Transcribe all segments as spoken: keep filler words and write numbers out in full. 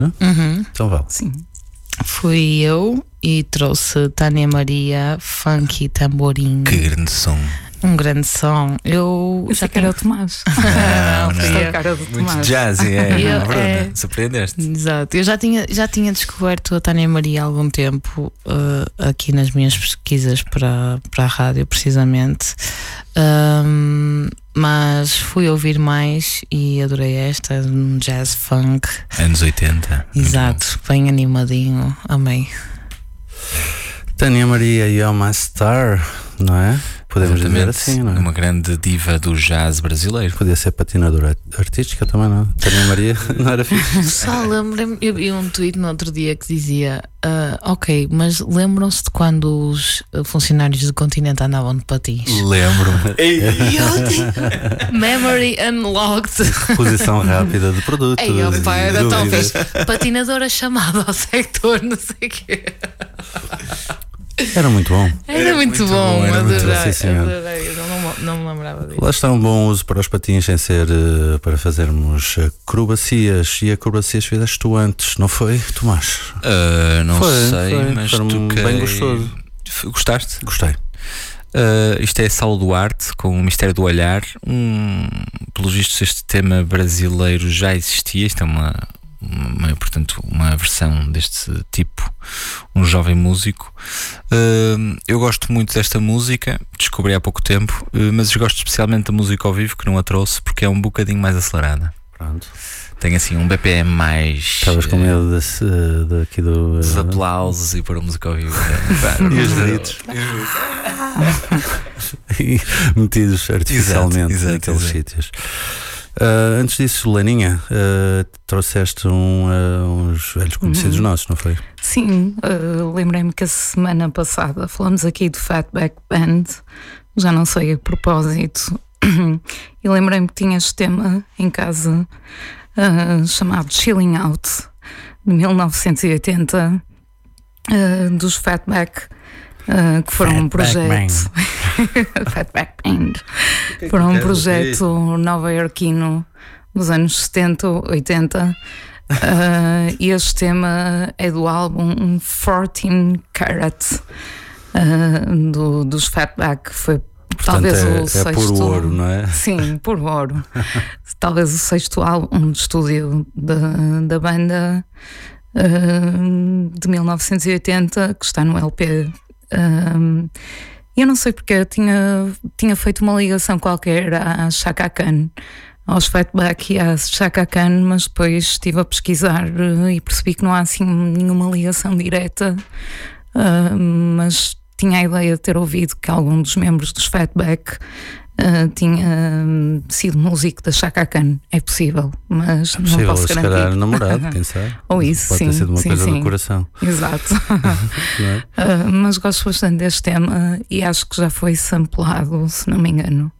Uhum. Então vá. Sim. Fui eu e trouxe Tânia Maria, Funk e Tamborim. Que grande som. Um grande som. Eu já quero o Tomás. Não, não. Esta cara do Muito Tomás. jazzy, é, Eu- não, é verdade. é. Surpreendeste. Exato. Eu já tinha, já tinha descoberto a Tânia Maria há algum tempo, uh, aqui nas minhas pesquisas para, para a rádio, precisamente. Um, mas fui ouvir mais e adorei esta, um jazz funk. Anos oitenta. Exato, bem animadinho, amei. Tânia Maria, You're My Star, não é? Podemos dizer assim, não é? Uma grande diva do jazz brasileiro. Podia ser patinadora artística também, não? Tânia Maria não era fixe. Só lembrem-me, eu vi um tweet no outro dia que dizia: ah, ok, mas lembram-se de quando os funcionários do Continente andavam de patins? Lembro-me. Memory unlocked. Posição rápida de produto. Ei, opa, era dúvidas. talvez patinadora chamada ao sector, não sei o quê. Era muito bom. Era, Era muito, muito bom, bom, era muito adorei, bom, sim, senhor. adorei. Eu não, não me lembrava disso. Lá está um bom uso para os patins sem ser uh, para fazermos acrobacias. E acrobacias fizeste tu antes, não foi, Tomás? Uh, não Foi, sei, foi. mas Foi toquei... bem gostoso. F- Gostaste? Gostei. Uh, isto é Saulo Duarte com o Mistério do Olhar. Um, pelos vistos, este tema brasileiro já existia. Isto é uma, uma, portanto, uma versão deste tipo, um jovem músico. Uh, eu gosto muito desta música, descobri há pouco tempo, uh, mas gosto especialmente da música ao vivo, que não a trouxe porque é um bocadinho mais acelerada. Pronto. Tem assim um B P M mais. Estavas com uh, medo desse, uh, daqui do. Uh, dos aplausos e pôr a música ao vivo. E os gritos. E metidos artificialmente Exato, exato, naqueles exato. sítios. Uh, antes disso, Leninha, uh, trouxeste um, uh, uns velhos conhecidos Uhum. nossos, não foi? Sim, uh, lembrei-me que a semana passada falamos aqui do Fatback Band, já não sei a propósito, e lembrei-me que tinha este tema em casa uh, chamado Chilling Out, de mil novecentos e oitenta, uh, dos Fatback, uh, que foram um projeto. Fatback Band. Foram um projeto nova-iorquino dos anos setenta, oitenta. Uh, e este tema é do álbum fourteen Carat, uh, do, dos Fatback. Foi Portanto, talvez é, o é sexto. puro ouro, não é? Sim, por ouro. Talvez o sexto álbum de estúdio da, da banda, uh, de mil novecentos e oitenta, que está no L P. Um, eu não sei porque eu tinha, tinha feito uma ligação qualquer à Chaka Khan, aos Fatback e à Chaka Khan, mas depois estive a pesquisar uh, e percebi que não há assim nenhuma ligação direta, uh, mas tinha a ideia de ter ouvido que algum dos membros dos Fatback uh, tinha uh, sido músico da Chaka Khan. É possível, mas É possível, não posso se garantir. calhar namorado, quem sabe? Ou isso, Pode sim, ter sido uma sim, coisa sim. do coração. Exato. Não é? Uh, mas gosto bastante deste tema e acho que já foi samplado, se não me engano.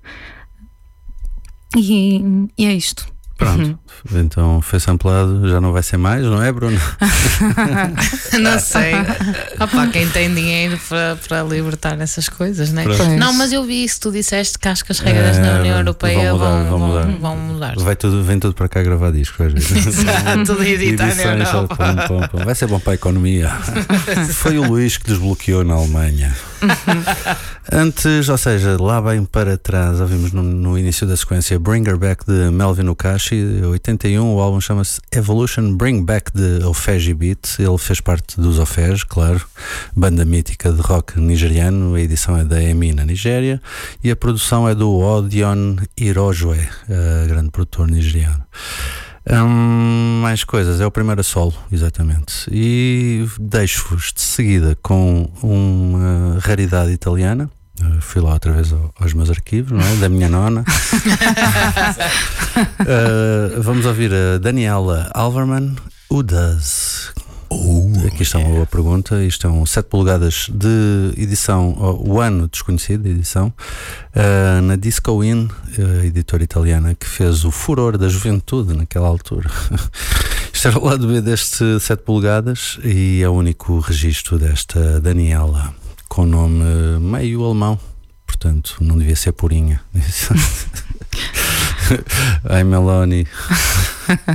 E, e é isto. Pronto, então foi samplado, já não vai ser mais, não é, Bruno? Não sei. Opa, quem tem dinheiro para, para libertar essas coisas, né? Pronto. Não, mas eu vi isso, tu disseste que acho que as regras É, na União vão Europeia mudar, vão, vão vão, mudar. vão mudar. Vai tudo, vem tudo para cá gravar discos, às vezes. Exato, de editar na Edições, só Europa. pum, pum, pum. Vai ser bom para a economia. Foi o Luís que desbloqueou na Alemanha. Antes, ou seja, lá bem para trás, ouvimos no, no início da sequência Bring Her Back de Melvin Okashi, oitenta e um. O álbum chama-se Evolution Bring Back de Ofege Beat. Ele fez parte dos Ofege, claro, banda mítica de rock nigeriano. A edição é da EMI na Nigéria e a produção é do Odion Irojue, uh, grande produtor nigeriano. Hum, mais coisas, é o primeiro a solo, exatamente. E deixo-vos de seguida com uma raridade italiana. Uh, fui lá outra vez ao, aos meus arquivos, não é? Da minha nona. uh, vamos ouvir a Daniela Alverman, Who Does? Oh, Aqui está uma boa pergunta. Isto é um sete polegadas de edição, o ano desconhecido de edição, uh, na Disco In, uh, editora italiana, que fez o furor da juventude naquela altura. Isto era o lado B deste sete polegadas e é o único registro desta Daniela, com nome meio alemão, portanto não devia ser purinha. Ai, Meloni.